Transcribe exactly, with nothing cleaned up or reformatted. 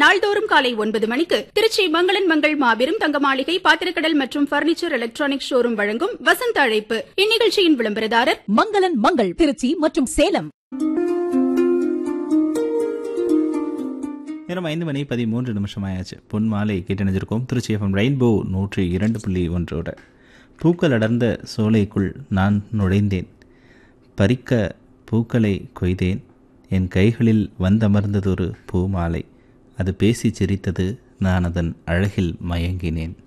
நாள்தோறும் காலை ஒன்பது மணிக்கு திருச்சி மங்களன் மங்கள் மாபெரும் தங்க மாளிகை பாத்திரக்கடல் மற்றும் பர்னிச்சர் எலக்ட்ரானிக் ஷோரூம் வழங்கும் வசந்த அழைப்பு. இந்நிகழ்ச்சியின் விளம்பரதாரர் மங்களன் மங்கள் திருச்சி மற்றும் சேலம். நேரம் ஐந்து மணி பதிமூன்று நிமிஷம் ஆயாச்சு. பொன் மாலை கேட்டணிஞ்சிருக்கோம் திருச்சி எஃப்எம் ரெயின்போ நூற்றி இரண்டு புள்ளி ஒன்றோட. பூக்கள் அடர்ந்த சோலைக்குள் நான் நுழைந்தேன், பறிக்க பூக்களை கொய்தேன், என் கைகளில் வந்தமர்ந்ததொரு பூ மாலை, அது பேசி சிரித்தது, நான் அதன் அழகில் மயங்கினேன்.